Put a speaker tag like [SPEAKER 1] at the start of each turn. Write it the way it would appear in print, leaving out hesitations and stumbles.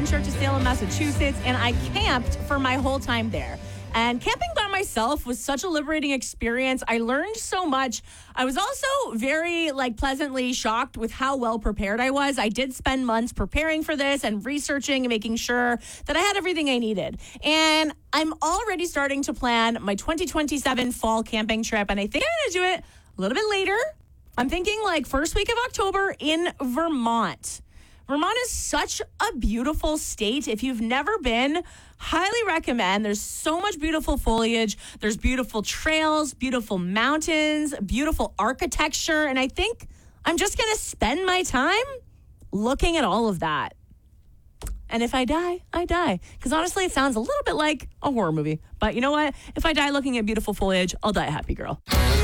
[SPEAKER 1] trip to Salem, Massachusetts, and I camped for my whole time there. And camping by myself was such a liberating experience. I learned so much. I was also very pleasantly shocked with how well prepared I was. I did spend months preparing for this and researching and making sure that I had everything I needed. And I'm already starting to plan my 2027 fall camping trip. And I think I'm going to do it a little bit later. I'm thinking first week of October in Vermont. Vermont is such a beautiful state. If you've never been, highly recommend. There's so much beautiful foliage. There's beautiful trails, beautiful mountains, beautiful architecture. And I think I'm just going to spend my time looking at all of that. And if I die, I die. Because honestly, it sounds a little bit like a horror movie. But you know what? If I die looking at beautiful foliage, I'll die a happy girl.